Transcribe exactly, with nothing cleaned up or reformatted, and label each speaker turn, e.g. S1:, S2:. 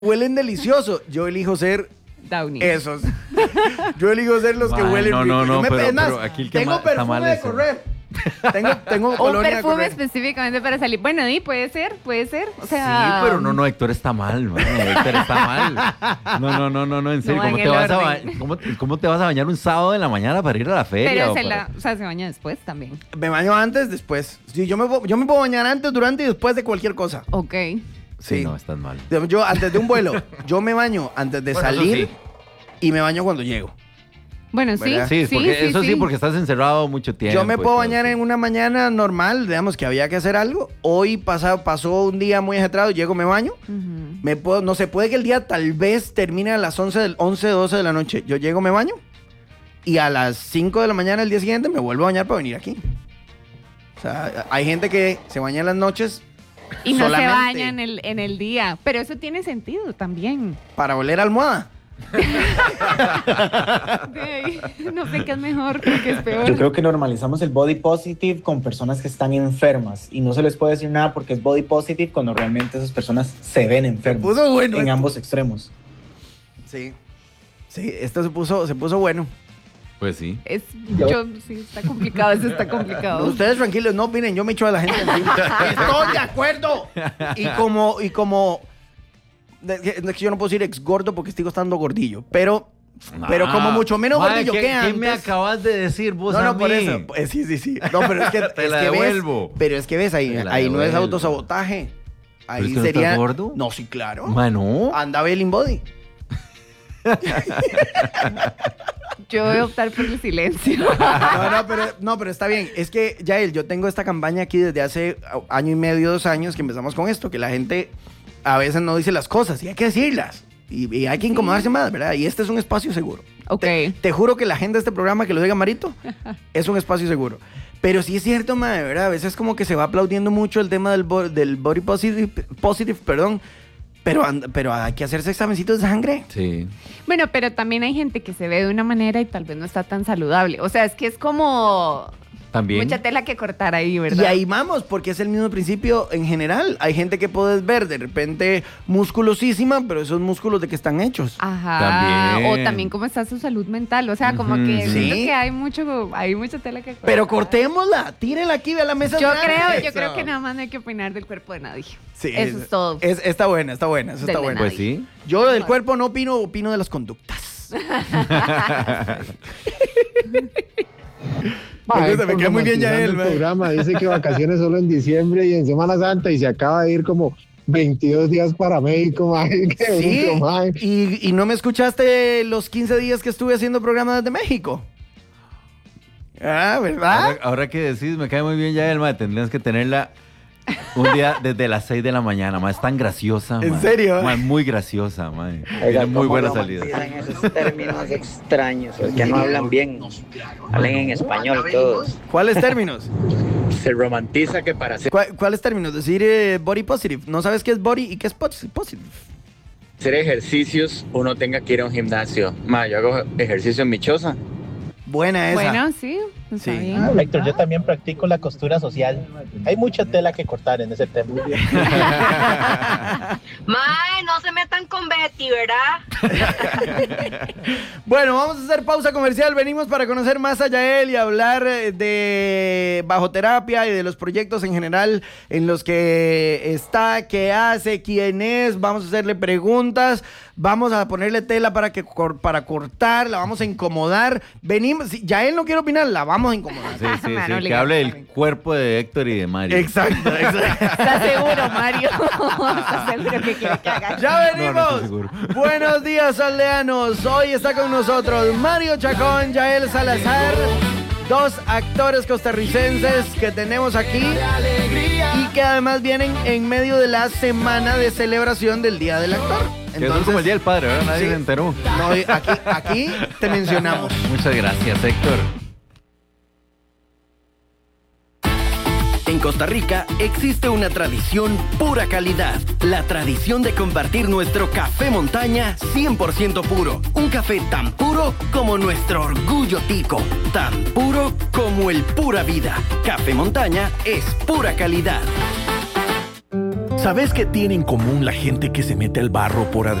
S1: huelen delicioso. Yo elijo ser
S2: Downy.
S1: esos. Yo elijo ser los que
S3: Man,
S1: huelen
S3: no,
S1: rico.
S3: no, no,
S1: Yo me,
S3: pero-
S1: es más,
S3: pero aquí el que
S1: tengo
S3: ma- está
S1: perfume
S3: mal
S1: de
S3: es-
S1: correr. Tengo, tengo
S2: Un
S1: colonia de
S2: perfume
S1: correr.
S2: específicamente para salir. Bueno, y puede ser, puede ser. O
S3: Sí,
S2: sea,
S3: pero no, no, Héctor está mal, man. Héctor está mal. No, no, no, no, no, en serio.
S2: No,
S3: ¿Cómo,
S2: en
S3: te
S2: el
S3: vas a ba-
S2: orden.
S3: ¿Cómo, ¿Cómo te vas a bañar un sábado de la mañana para ir a la feria?
S2: Pero
S3: o
S2: se
S3: para-
S2: la, o sea, se baña después también.
S1: Me baño antes, después. Sí, yo me, puedo- yo me puedo bañar antes, durante y después de cualquier cosa.
S2: Ok.
S3: Sí,
S1: Sí.
S3: no, estás mal.
S1: Yo antes de un vuelo, yo me baño antes de
S3: Bueno, eso
S1: salir
S3: sí.
S1: y me baño cuando llego.
S2: Bueno, sí.
S1: ¿Verdad?
S3: Sí, porque, eso sí, porque estás encerrado mucho tiempo.
S1: Yo me
S3: y
S1: puedo
S3: todo,
S1: bañar
S3: sí.
S1: en una mañana normal, digamos que había que hacer algo. Hoy pasado, pasó un día muy ajetreado, llego, me baño.
S2: Ujú.
S1: Me puedo, no se puede que el día tal vez termine a las once, del, once, doce de la noche. Yo llego, me baño. Y a las cinco de la mañana del día siguiente me vuelvo a bañar para venir aquí. O sea, hay gente que se baña en las noches
S2: Y no
S1: solamente
S2: se baña en el, en el día. Pero eso tiene sentido también.
S1: para oler almohada.
S2: Ok. No sé qué es mejor, creo que es peor.
S4: Yo creo que normalizamos el body positive con personas que están enfermas y no se les puede decir nada porque es body positive cuando realmente esas personas se ven enfermas
S1: puso bueno
S4: en
S1: esto.
S4: ambos extremos.
S1: Sí. Sí, esto se puso, se puso bueno.
S3: Pues sí.
S2: Es, yo, sí, está complicado, eso está complicado.
S1: Ustedes tranquilos, no opinen, yo me echo a la gente encima. Estoy de acuerdo. Y como, y como, de- que- es que yo no puedo decir ex gordo porque sigo estando gordillo, pero, pero como mucho menos
S3: Madre,
S1: gordillo
S3: ¿qué,
S1: que
S3: ¿qué
S1: antes.
S3: me acabas de decir vos
S1: No,
S3: a
S1: no, por
S3: mí?
S1: eso. Pues, sí, sí, sí. No, pero es que,
S3: Te
S1: es
S3: la
S1: que ves,
S3: devuelvo.
S1: pero es que ves ahí,
S3: Te la
S1: ahí no es
S3: devuelvo.
S1: autosabotaje. Ahí
S3: ¿Pero es que no
S1: sería.
S3: estás gordo?
S1: No, sí, claro.
S3: Mano.
S1: Anda Belling Body.
S2: Yo voy a optar por el silencio.
S1: No, no, pero, no, pero está bien. Es que, Yael, yo tengo esta campaña aquí desde hace año y medio, dos años que empezamos con esto, que la gente a veces no dice las cosas y hay que decirlas. Y, y hay que incomodarse más, ¿verdad? Y este es un espacio seguro.
S2: Ok.
S1: Te, te juro que la gente de este programa, que lo diga Marito, es un espacio seguro. Pero sí es cierto, madre, ¿verdad? A veces como que se va aplaudiendo mucho el tema del, bo- del body positive, positive, perdón. Pero, and- pero hay que hacerse examencitos de sangre.
S3: Sí.
S2: Bueno, pero también hay gente que se ve de una manera y tal vez no está tan saludable. O sea, es que es como
S3: También.
S2: mucha tela que cortar ahí, ¿verdad?
S1: Y ahí vamos, porque es el mismo principio en general. Hay gente que puedes ver de repente musculosísima, pero esos músculos de que están hechos.
S2: Ajá.
S3: También.
S2: O también cómo está su salud mental. O sea, como
S3: Ujú.
S2: que
S1: Sí.
S2: siento que hay mucho, hay mucha tela que cortar.
S1: Pero cortémosla, tírenla aquí a la mesa.
S2: Yo
S1: grande.
S2: creo, yo
S1: Eso.
S2: creo que nada más no hay que opinar del cuerpo de nadie.
S1: Sí,
S2: Eso es todo.
S1: Es, está buena, está buena, eso está
S2: Del de
S1: bueno.
S3: Pues sí.
S1: Yo del cuerpo no opino, opino de las conductas. Me gusta, me queda muy bien ya él,
S5: el
S1: man.
S5: programa dice que vacaciones solo en diciembre y en Semana Santa y se acaba de ir como veintidós días para México, mae, qué
S1: Sí,
S5: bruto, mae.
S1: y, y no me escuchaste los quince días que estuve haciendo programa desde México. Ah, ¿verdad?
S3: Ahora, ahora que decís, me cae muy bien ya el mae. Tendrías que tenerla un día desde las seis de la mañana, mae. Es tan graciosa,
S1: ¿En
S3: mae.
S1: serio?
S3: Mae, muy graciosa, mae.
S6: Oiga,
S3: Tiene muy
S6: ¿cómo
S3: buena salida.
S6: romantizan esos términos extraños? Es que no hablan bien, hablan en español todos.
S1: ¿Cuáles términos?
S6: Se romantiza que para hacer
S1: ¿Cuál- ¿Cuáles términos? Decir eh, body positive. ¿No sabes qué es body y qué es pos- positive?
S6: ejercicios uno tenga que ir a un gimnasio. Ma, yo hago ejercicio en mi choza.
S1: Buena esa.
S2: Bueno, sí, está
S1: Sí.
S2: bien.
S7: Héctor, yo también practico la costura social. Hay mucha tela que cortar en ese tema.
S8: Mae, no se metan con Betty, ¿verdad?
S1: Bueno, vamos a hacer pausa comercial. Venimos para conocer más a Yael y hablar eh, de bajoterapia y de los proyectos en general en los que está, qué hace, quién es. Vamos a hacerle preguntas. Vamos a ponerle tela para, que, cor- para cortar. La vamos a incomodar. Venimos. Si Yael no quiere opinar, la vamos a incomodar.
S3: Sí, sí,
S2: Mano,
S3: sí. Que
S2: legal,
S3: hable del
S2: también.
S3: cuerpo de Héctor y de Mario.
S1: Exacto, exacto.
S2: ¿Estás seguro, Mario? ¿Estás seguro que quiere que haga?
S1: Ya
S3: No, no
S1: venimos.
S3: estoy seguro.
S1: Buenos días, aldeanos. Hoy está con nosotros Mario Chacón, Yael Salazar, dos actores costarricenses que tenemos aquí y que además vienen en medio de la semana de celebración del Día del Actor.
S3: Que eso es como el Día del Padre, ¿verdad? Nadie
S1: Sí.
S3: se enteró.
S1: No, aquí, aquí te mencionamos.
S3: Muchas gracias, Héctor.
S9: En Costa Rica existe una tradición pura calidad. La tradición de compartir nuestro café montaña cien por ciento puro. Un café tan puro como nuestro orgullo tico. Tan puro como el pura vida. Café montaña es pura calidad.
S10: ¿Sabes qué tiene en común la gente que se mete al barro por